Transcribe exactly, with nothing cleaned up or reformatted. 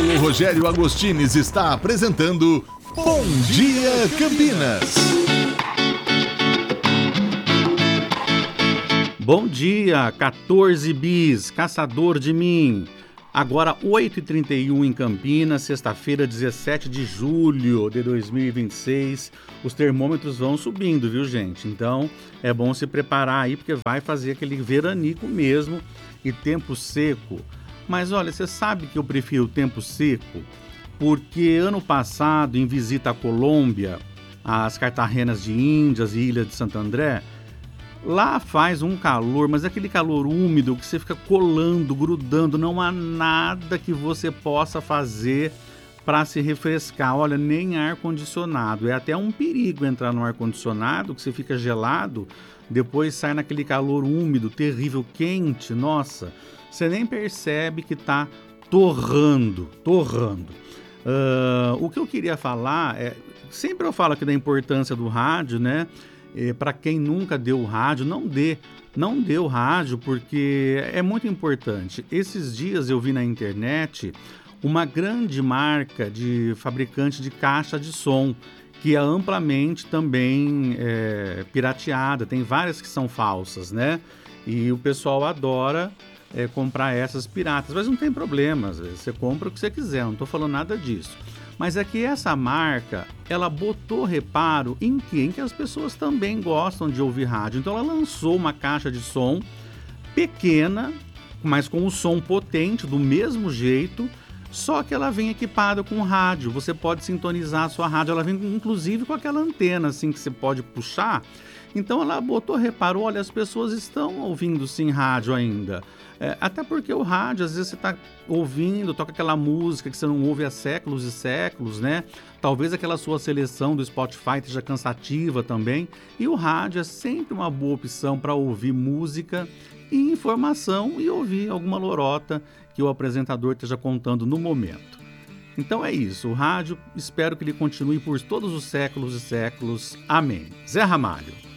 O Rogério Agostines está apresentando Bom Dia Campinas. Bom dia, quatorze bis, caçador de mim. Agora oito e trinta e um em Campinas, sexta-feira, dezessete de julho de dois mil e vinte e seis. Os termômetros vão subindo, viu, gente? Então é bom se preparar aí, porque vai fazer aquele veranico mesmo e tempo seco. Mas olha, você sabe que eu prefiro o tempo seco? Porque ano passado, em visita à Colômbia, às Cartagenas de Índias e Ilha de Santo André, lá faz um calor, mas é aquele calor úmido que você fica colando, grudando, não há nada que você possa fazer para se refrescar. Olha, nem ar-condicionado. É até um perigo entrar no ar-condicionado, que você fica gelado, depois sai naquele calor úmido, terrível, quente. Nossa, você nem percebe que está torrando, torrando. Uh, o que eu queria falar é, sempre eu falo aqui da importância do rádio, né? Para quem nunca deu o rádio, não dê, não dê o rádio, porque é muito importante. Esses dias eu vi na internet uma grande marca de fabricante de caixa de som, que é amplamente também é, pirateada, tem várias que são falsas, né? E o pessoal adora é, comprar essas piratas, mas não tem problema, você compra o que você quiser, não estou falando nada disso. Mas é que essa marca, ela botou reparo em que? Em que as pessoas também gostam de ouvir rádio. Então ela lançou uma caixa de som pequena, mas com o som potente, do mesmo jeito, só que ela vem equipada com rádio. Você pode sintonizar a sua rádio, ela vem inclusive com aquela antena assim que você pode puxar. Então ela botou reparo, olha, as pessoas estão ouvindo sim rádio ainda. É, até porque o rádio, às vezes você está ouvindo, toca aquela música que você não ouve há séculos e séculos, né? Talvez aquela sua seleção do Spotify esteja cansativa também. E o rádio é sempre uma boa opção para ouvir música e informação e ouvir alguma lorota que o apresentador esteja contando no momento. Então é isso, o rádio, espero que ele continue por todos os séculos e séculos. Amém. Zé Ramalho.